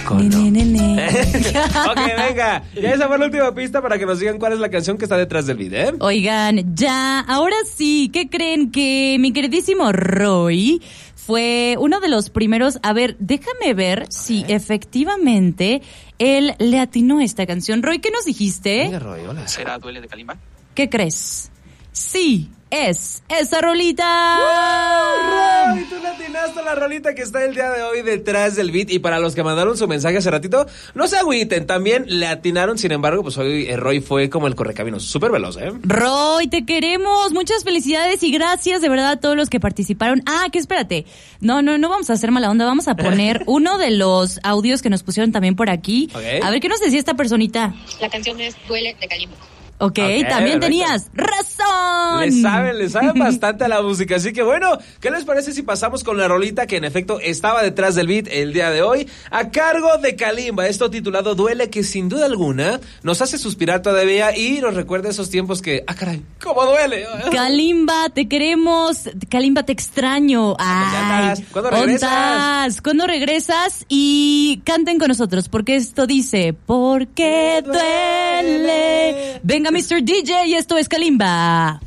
poco no. Ok, venga. Ya esa fue la última pista para que nos digan cuál es la canción que está detrás del beat, ¿eh? Oigan, ya, ahora sí, ¿qué creen? Que mi queridísimo Roy fue uno de los primeros. A ver, déjame ver si efectivamente él le atinó esta canción. Roy, ¿qué nos dijiste? Venga, Roy, hola. ¿Será Duele de Kalimba? ¿Qué crees? Sí, es esa rolita. Roy, tú le atinaste a la rolita que está el día de hoy detrás del beat. Y para los que mandaron su mensaje hace ratito, no se agüiten, también le atinaron. Sin embargo, pues hoy Roy fue como el correcaminos, súper veloz, ¿eh? Roy, te queremos, muchas felicidades y gracias de verdad a todos los que participaron. Que espérate, no vamos a hacer mala onda, vamos a poner uno de los audios que nos pusieron también por aquí. Okay. A ver, ¿qué nos decía esta personita? La canción es Duele de Kalimba. Ok, también perfecto. Tenías razón. Le saben bastante a la música. Así que bueno, ¿qué les parece si pasamos con la rolita que en efecto estaba detrás del beat el día de hoy? A cargo de Kalimba, esto titulado Duele, que sin duda alguna nos hace suspirar todavía y nos recuerda esos tiempos que, caray, cómo duele. Kalimba, te queremos. Kalimba, te extraño. Ay, ¿cuándo regresas? ¿Cuándo regresas? Y canten con nosotros, porque esto dice, ¿por qué duele? Venga, Mr. DJ, y esto es Kalimba.